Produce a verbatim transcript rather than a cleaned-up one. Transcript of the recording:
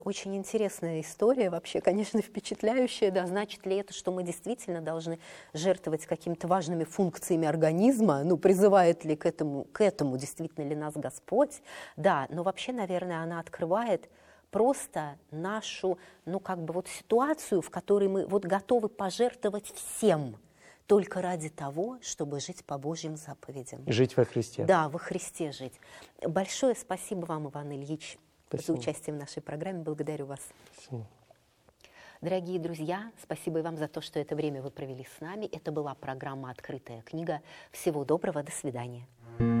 Очень интересная история, вообще, конечно, впечатляющая. Да, значит ли это, что мы действительно должны жертвовать какими-то важными функциями организма? Ну, призывает ли к этому, к этому действительно ли нас Господь? Да, но вообще, наверное, она открывает просто нашу, ну, как бы вот ситуацию, в которой мы вот готовы пожертвовать всем, только ради того, чтобы жить по Божьим заповедям. И жить во Христе. Да, во Христе жить. Большое спасибо вам, Иван Ильич, Спасибо. за участие в нашей программе. Благодарю вас. Спасибо. Дорогие друзья, спасибо и вам за то, что это время вы провели с нами. Это была программа «Открытая книга». Всего доброго, до свидания.